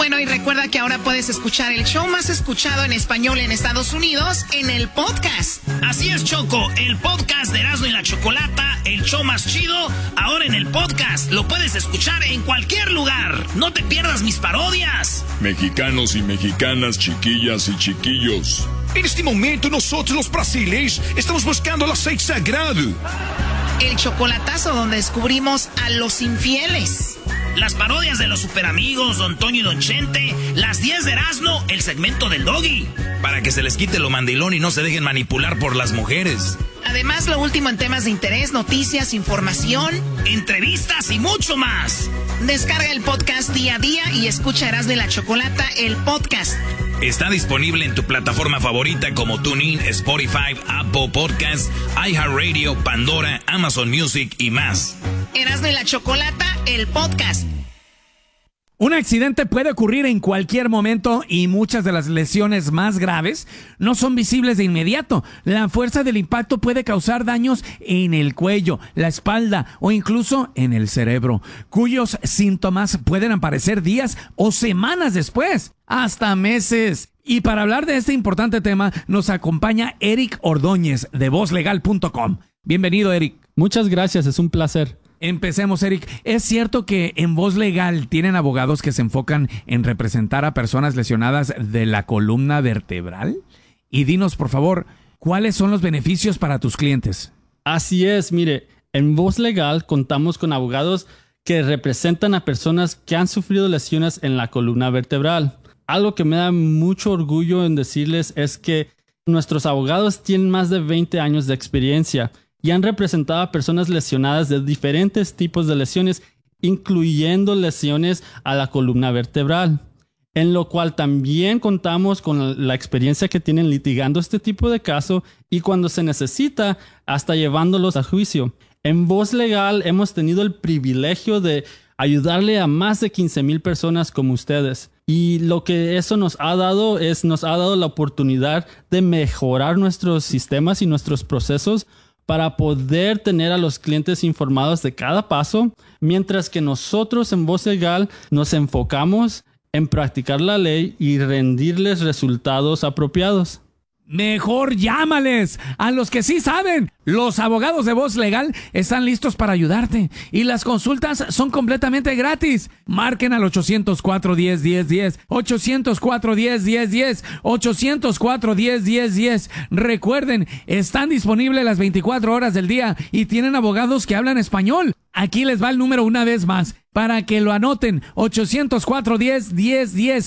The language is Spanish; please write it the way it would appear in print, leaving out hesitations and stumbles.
Bueno, y recuerda que ahora puedes escuchar el show más escuchado en español en Estados Unidos en el podcast. Así es, Choco, el podcast de Erasmo y la Chocolata, el show más chido, ahora en el podcast. Lo puedes escuchar en cualquier lugar. No te pierdas mis parodias. Mexicanos y mexicanas, chiquillas y chiquillos. En este momento nosotros los brasileños estamos buscando el aceite sagrado. El chocolatazo donde descubrimos a los infieles. Las parodias de los superamigos, Don Toño y Don Chente, las 10 de Erasmo, el segmento del Doggy. Para que se les quite lo mandilón y no se dejen manipular por las mujeres. Además, lo último en temas de interés, noticias, información, entrevistas y mucho más. Descarga el podcast día a día y escucha Erasmo y la Chocolata, el podcast. Está disponible en tu plataforma favorita como TuneIn, Spotify, Apple Podcasts, iHeartRadio, Pandora, Amazon Music y más. Erasmo y la Chocolata, el podcast. Un accidente puede ocurrir en cualquier momento y muchas de las lesiones más graves no son visibles de inmediato. La fuerza del impacto puede causar daños en el cuello, la espalda o incluso en el cerebro, cuyos síntomas pueden aparecer días o semanas después, hasta meses. Y para hablar de este importante tema nos acompaña Eric Ordóñez de VozLegal.com. Bienvenido, Eric. Muchas gracias, es un placer. Empecemos, Eric. ¿Es cierto que en Voz Legal tienen abogados que se enfocan en representar a personas lesionadas de la columna vertebral? Y dinos, por favor, ¿cuáles son los beneficios para tus clientes? Así es, mire, en Voz Legal contamos con abogados que representan a personas que han sufrido lesiones en la columna vertebral. Algo que me da mucho orgullo en decirles es que nuestros abogados tienen más de 20 años de experiencia y han representado a personas lesionadas de diferentes tipos de lesiones, incluyendo lesiones a la columna vertebral, en lo cual también contamos con la experiencia que tienen litigando este tipo de caso y cuando se necesita, hasta llevándolos a juicio. En Voz Legal hemos tenido el privilegio de ayudarle a más de 15,000 personas como ustedes. Y lo que eso nos ha dado la oportunidad de mejorar nuestros sistemas y nuestros procesos para poder tener a los clientes informados de cada paso, mientras que nosotros en Voz Legal nos enfocamos en practicar la ley y rendirles resultados apropiados. Mejor llámales a los que sí saben. Los abogados de Voz Legal están listos para ayudarte y las consultas son completamente gratis. Marquen al 800-410-1010, 800-410-1010, 800-410-1010. Recuerden, están disponibles las 24 horas del día y tienen abogados que hablan español. Aquí les va el número una vez más para que lo anoten: 800-410-1010,